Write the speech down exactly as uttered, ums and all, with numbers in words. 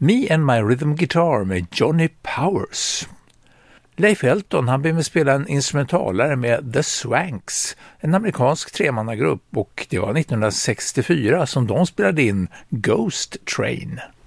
Me and My Rhythm Guitar med Johnny Powers. Leif Helton han blev med spela en instrumentalare med The Swanks, en amerikansk tremannagrupp, och det var nittonhundrasextiofyra som de spelade in Ghost Train.